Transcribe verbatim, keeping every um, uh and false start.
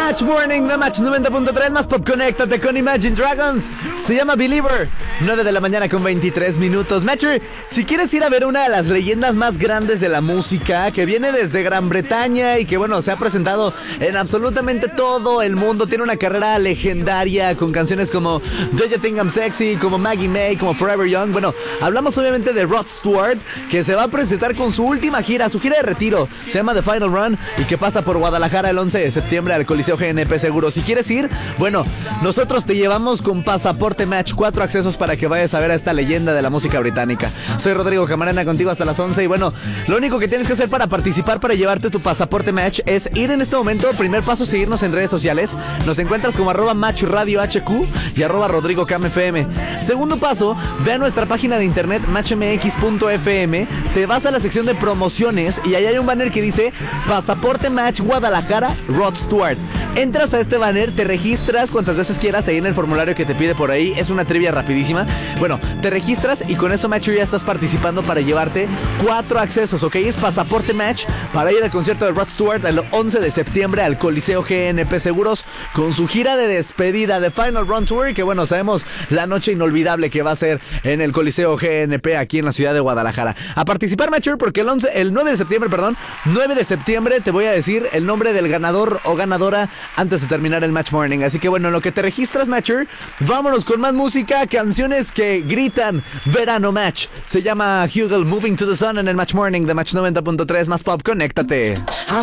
Match Morning de Match noventa punto tres más pop. Conéctate con Imagine Dragons. Se llama Believer. nueve de la mañana con veintitrés minutos. Matcher, si quieres ir a ver una de las leyendas más grandes de la música, que viene desde Gran Bretaña y que bueno, se ha presentado en absolutamente todo el mundo, tiene una carrera legendaria con canciones como Do You Think I'm Sexy, como Maggie May, como Forever Young. Bueno, hablamos obviamente de Rod Stewart, que se va a presentar con su última gira, su gira de retiro. Se llama The Final Run y que pasa por Guadalajara el once de septiembre al Coliseo G N P Seguro. Si quieres ir, bueno, nosotros te llevamos con pasaporte Match, cuatro accesos para que vayas a ver a esta leyenda de la música británica. Soy Rodrigo Camarena, contigo hasta las once y bueno, lo único que tienes que hacer para participar, para llevarte tu pasaporte Match, es ir en este momento. Primer paso, seguirnos en redes sociales. Nos encuentras como arroba Match Radio H Q y arroba Rodrigo Cam F M. Segundo paso, ve a nuestra página de internet match m x punto f m, te vas a la sección de promociones y ahí hay un banner que dice Pasaporte Match Guadalajara Rod Stewart. Entras a este banner, te registras cuantas veces quieras ahí en el formulario que te pide por ahí. Es una trivia rapidísima. Bueno, te registras y con eso, Match, ya estás participando para llevarte cuatro accesos, ¿ok? Es pasaporte Match para ir al concierto de Rod Stewart el once de septiembre al Coliseo G N P Seguros con su gira de despedida de Final Run Tour, que bueno, sabemos la noche inolvidable que va a ser en el Coliseo G N P aquí en la ciudad de Guadalajara. A participar, Match, porque el once, el nueve de septiembre, perdón, nueve de septiembre te voy a decir el nombre del ganador o ganadora antes de terminar el Match Morning. Así que bueno, en lo que te registras, Matcher, vámonos con más música, canciones que gritan verano Match. Se llama Hugel, Moving to the Sun en el Match Morning de Match noventa punto tres más pop. Conéctate.